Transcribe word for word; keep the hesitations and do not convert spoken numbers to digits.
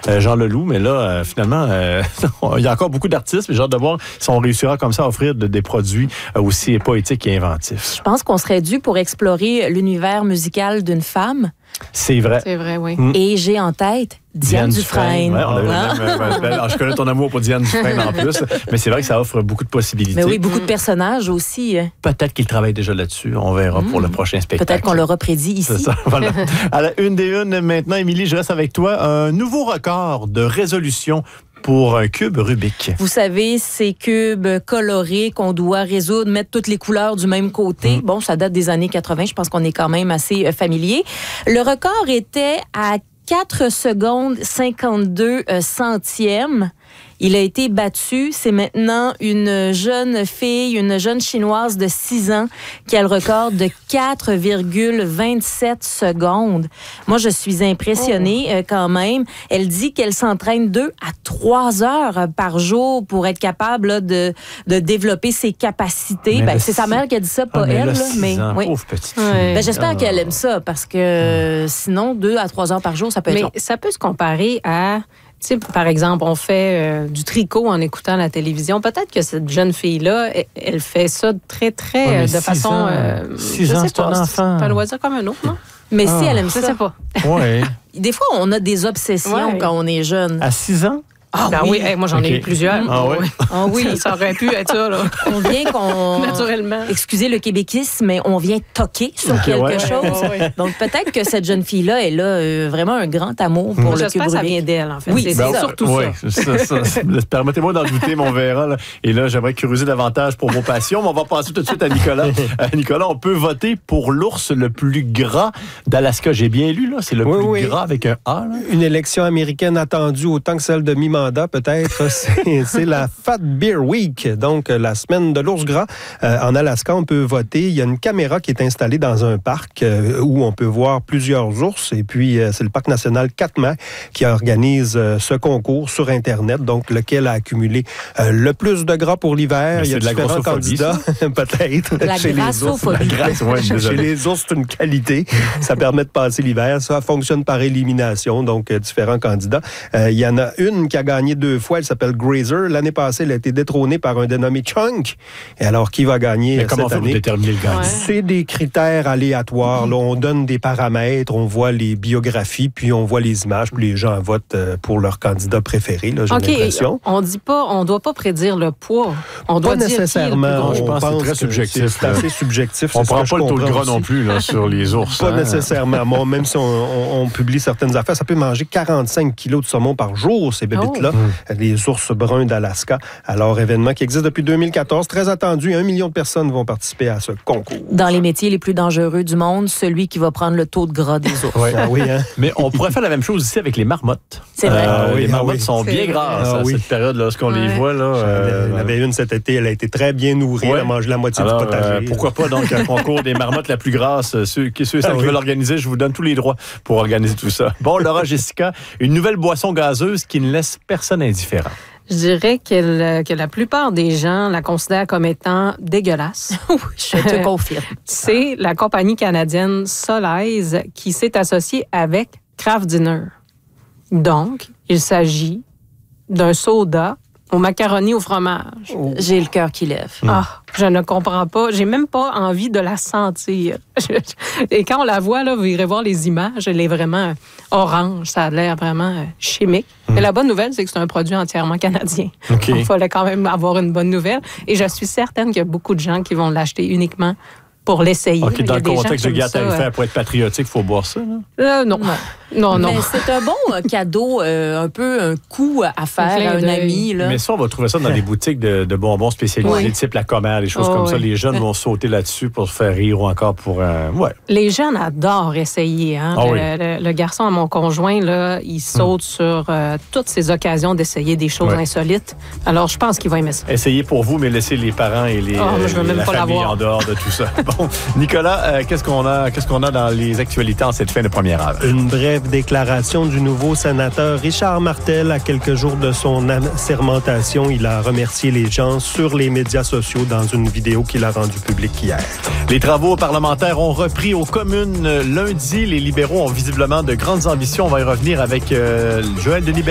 euh, Jean Leloup. Mais là, euh, finalement, euh, il y a encore beaucoup d'artistes, mais j'ai hâte de voir si on réussira comme ça à offrir de, des produits euh, aussi poétiques et inventifs. Je pense qu'on serait dû pour explorer l'univers musical d'une femme. C'est vrai. C'est vrai, oui. Mm. Et j'ai en tête Diane, Diane Dufresne. Dufresne. Ouais, on avait hein? le même, euh, ben, alors, je connais ton amour pour Diane Dufresne en plus, mais c'est vrai que ça offre beaucoup de possibilités. Mais oui, beaucoup de personnages aussi. Peut-être qu'il travaille déjà là-dessus. On verra mm. pour le prochain spectacle. Peut-être qu'on l'aura prédit ici. C'est ça, voilà. À la une des unes maintenant, Émilie, je reste avec toi. Un nouveau record de résolution pour un cube Rubik. Vous savez, ces cubes colorés qu'on doit résoudre, mettre toutes les couleurs du même côté. Mmh. Bon, ça date des années quatre-vingt. Je pense qu'on est quand même assez familier. Le record était à quatre secondes cinquante-deux centièmes. Il a été battu. C'est maintenant une jeune fille, une jeune Chinoise de six ans qui a le record de quatre virgule vingt-sept secondes. Moi, je suis impressionnée oh. euh, quand même. Elle dit qu'elle s'entraîne deux à trois heures par jour pour être capable là, de, de développer ses capacités. Ben, c'est sa mère qui a dit ça, pas ah, mais elle. là, là, mais ans, oui. pauvre petite ouais. ben, J'espère ah. qu'elle aime ça parce que euh, sinon, deux à trois heures par jour, ça peut être mais long. Ça peut se comparer à... Tu sais, par exemple, on fait euh, du tricot en écoutant la télévision. Peut-être que cette jeune fille-là, elle, elle fait ça très, très, ouais, de façon... Ans, euh, six ans, c'est un enfant. C'est un loisir comme un autre, non? Mais ah. si elle aime je ça... Je sais pas. Ouais. Des fois, on a des obsessions ouais. quand on est jeune. À six ans? Ah ben oui, oui. Hey, moi j'en okay. ai eu plusieurs. Ah oui? Ah oui. Ça aurait pu être ça, là. On vient qu'on... Naturellement. Excusez le québéquisme, mais on vient toquer sur quelque ouais. chose. Ouais, ouais. Donc peut-être que cette jeune fille-là, elle a euh, vraiment un grand amour pour mmh. le J'espère cube que ça Rubik. vient d'elle, en fait. Oui, c'est, c'est c'est ça. surtout ouais, ça. ça, ça. Permettez-moi d'en douter, mais on verra. Là. Et là, j'aimerais creuser davantage pour vos passions. Mais on va passer tout de suite à Nicolas. euh, Nicolas, on peut voter pour l'ours le plus gras d'Alaska. J'ai bien lu, là. C'est le oui, plus oui. gras avec un A. Là. Une élection américaine attendue autant que celle de mi-mandat, peut-être. c'est, c'est la Fat Bear Week, donc la semaine de l'ours gras. Euh, en Alaska, on peut voter. Il y a une caméra qui est installée dans un parc euh, où on peut voir plusieurs ours. Et puis, euh, c'est le parc national Katmai qui organise euh, ce concours sur Internet, donc lequel a accumulé euh, le plus de gras pour l'hiver. Mais il y a de la différents candidats, peut-être. La chez grassophobie. Les ours. Ouais, chez les ours, c'est une qualité. Ça permet de passer l'hiver. Ça fonctionne par élimination, donc euh, différents candidats. Euh, il y en a une qui a gagné deux fois. Elle s'appelle Grazer. L'année passée, elle a été détrônée par un dénommé Chunk. Et alors, qui va gagner Mais cette comment année? Comment vous déterminez le gagnant? Ouais. C'est des critères aléatoires. Là, on donne des paramètres, on voit les biographies, puis on voit les images, puis les gens votent pour leur candidat préféré, là, j'ai okay, l'impression. On dit pas, on doit pas prédire le poids. On doit pas dire nécessairement. Qui est le plus gros. Je pense que c'est très subjectif. C'est assez subjectif. On ne c'est prend ce pas le taux de gras aussi. non plus là, sur les ours. Pas hein? nécessairement. Bon, même si on, on, on publie certaines affaires, ça peut manger quarante-cinq kilos de saumon par jour, ces bébites-là, oh. les ours bruns d'Alaska. Alors, événement qui existe depuis deux mille quatorze, très attendu. Un million de personnes vont participer à ce concours. Dans les métiers les plus dangereux du monde, celui qui va prendre le taux de gras des ours. Ouais. Ah oui, hein? Mais on pourrait faire la même chose ici avec les marmottes. C'est vrai. Euh, ah oui, les marmottes ah oui. sont C'est bien vrai. grasses ah à oui. cette période lorsqu'on ouais. les voit. Là, euh, il y en avait une cet été, elle a été très bien nourrie, ouais. Elle a mangé la moitié Alors, du potager. Euh, pourquoi pas donc un concours des marmottes la plus grasse? Ceux, ceux et celles ah qui oui. veulent organiser, je vous donne tous les droits pour organiser tout ça. Bon, Laura, Jessica, une nouvelle boisson gazeuse qui ne laisse personne indifférent. Je dirais que, que la plupart des gens la considèrent comme étant dégueulasse. Oui, je te confirme. C'est la compagnie canadienne Solize qui s'est associée avec Kraft Dinner. Donc, il s'agit d'un soda au macaroni au fromage. Oh. J'ai le cœur qui lève. Ah, mmh. Je ne comprends pas. J'ai même pas envie de la sentir. Et quand on la voit, là, vous irez voir les images, elle est vraiment orange. Ça a l'air vraiment chimique. Mmh. Mais la bonne nouvelle, c'est que c'est un produit entièrement canadien. Okay. Il fallait quand même avoir une bonne nouvelle. Et je suis certaine qu'il y a beaucoup de gens qui vont l'acheter uniquement pour l'essayer. OK, dans le contexte de guerre tarifaire, pour être patriotique, il faut boire ça, là? Euh, non. non. Non, non. Mais c'est un bon euh, cadeau, euh, un peu un coup à faire à un ami. Là. Mais ça, on va trouver ça dans des boutiques de, de bonbons spécialisés, oui. type la Commère, des choses oh, comme oui. ça. Les jeunes vont sauter là-dessus pour se faire rire ou encore pour... Euh, ouais. Les jeunes adorent essayer. Hein? Oh, le, oui. le, le garçon à mon conjoint, là, il saute hum. sur euh, toutes ces occasions d'essayer des choses ouais. insolites. Alors, je pense qu'il va aimer ça. Essayez pour vous, mais laissez les parents et les, oh, je veux même la pas famille en dehors de tout ça. Bon, Nicolas, euh, qu'est-ce qu'on a, qu'est-ce qu'on a dans les actualités en cette fin de première heure? Une brève déclaration du nouveau sénateur Richard Martel à quelques jours de son assermentation. Il a remercié les gens sur les médias sociaux dans une vidéo qu'il a rendue publique hier. Les travaux parlementaires ont repris aux communes lundi. Les libéraux ont visiblement de grandes ambitions. On va y revenir avec euh, Joël Denis.